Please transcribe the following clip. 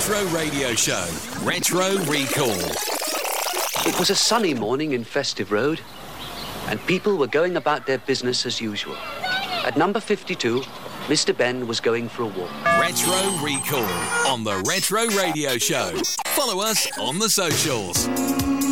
Retro Radio Show. Retro Recall. It was a sunny morning in Festive Road, and people were going about their business as usual. At number 52, Mr. Ben was going for a walk. Retro Recall on the Retro Radio Show. Follow us on the socials.